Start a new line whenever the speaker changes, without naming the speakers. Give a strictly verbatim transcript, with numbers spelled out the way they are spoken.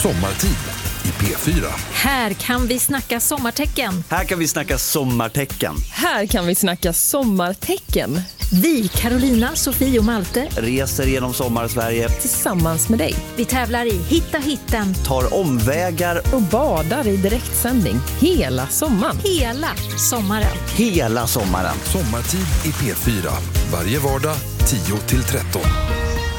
Sommartid i P fyra.
Här kan vi snacka sommartecken.
Här kan vi snacka sommartecken.
Här kan vi snacka sommartecken.
Vi, Carolina, Sofie och Malte,
reser genom sommar-Sverige
tillsammans med dig.
vi tävlar i Hitta hitten
tar omvägar
Och badar i direktsändning hela sommaren.
hela sommaren.
hela sommaren.
Sommartid i P fyra. Varje vardag tio till tretton.